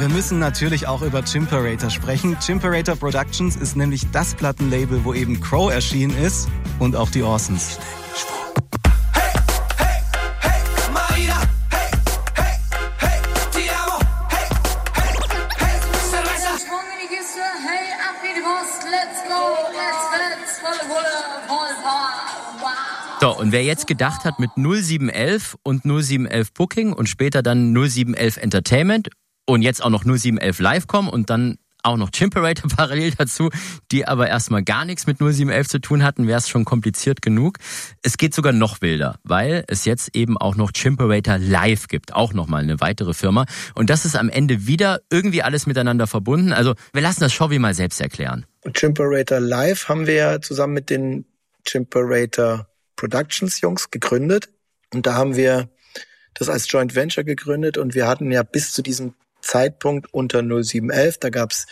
wir müssen natürlich auch über Chimperator sprechen. Chimperator Productions ist nämlich das Plattenlabel, wo eben Crow erschienen ist und auch die Orsons. So, und wer jetzt gedacht hat, mit 0711 und 0711 Booking und später dann 0711 Entertainment und jetzt auch noch 0711 Live kommen und dann auch noch Chimperator parallel dazu, die aber erstmal gar nichts mit 0711 zu tun hatten, wäre es schon kompliziert genug. Es geht sogar noch wilder, weil es jetzt eben auch noch Chimperator Live gibt, auch nochmal eine weitere Firma. Und das ist am Ende wieder irgendwie alles miteinander verbunden. Also wir lassen das Shovi mal selbst erklären. Chimperator Live haben wir ja zusammen mit den Chimperator Productions Jungs gegründet. Und da haben wir das als Joint Venture gegründet und wir hatten ja bis zu diesem Zeitpunkt unter 0711, da gab's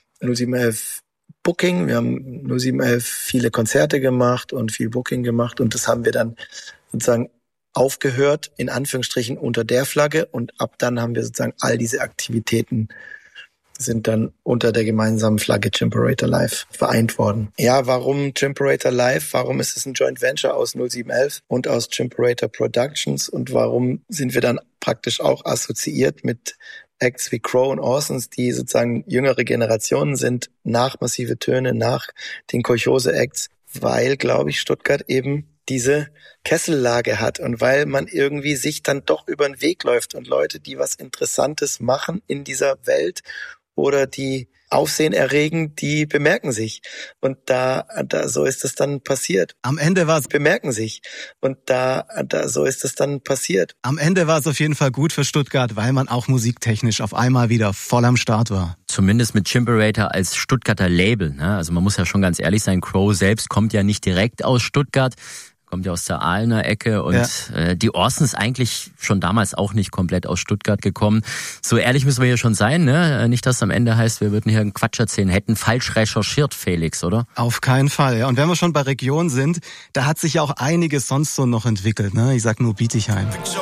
0711 Booking, wir haben 0711 viele Konzerte gemacht und viel Booking gemacht und das haben wir dann sozusagen aufgehört, in Anführungsstrichen unter der Flagge und ab dann haben wir sozusagen all diese Aktivitäten sind dann unter der gemeinsamen Flagge Chimperator Live vereint worden. Ja, warum Chimperator Live? Warum ist es ein Joint Venture aus 0711 und aus Chimperator Productions und warum sind wir dann praktisch auch assoziiert mit Acts wie Crow und Orsons, die sozusagen jüngere Generationen sind, nach Massive Töne, nach den Kolchose-Acts, weil, glaube ich, Stuttgart eben diese Kessellage hat und weil man irgendwie sich dann doch über den Weg läuft und Leute, die was Interessantes machen in dieser Welt oder die Aufsehen erregen, die bemerken sich. Und da so ist es dann passiert. Am Ende war es bemerken sich. Und so ist es dann passiert. Am Ende war es auf jeden Fall gut für Stuttgart, weil man auch musiktechnisch auf einmal wieder voll am Start war. Zumindest mit Chimperator als Stuttgarter Label. Ne? Also man muss ja schon ganz ehrlich sein, Crow selbst kommt ja nicht direkt aus Stuttgart. Kommt ja aus der Aalener Ecke und die Orsons eigentlich schon damals auch nicht komplett aus Stuttgart gekommen. So ehrlich müssen wir hier schon sein, ne? Nicht, dass es am Ende heißt, wir würden hier einen Quatsch erzählen, hätten falsch recherchiert, Felix, oder? Auf keinen Fall, ja. Und wenn wir schon bei Region sind, da hat sich ja auch einiges sonst so noch entwickelt, ne? Ich sag nur Bietigheim.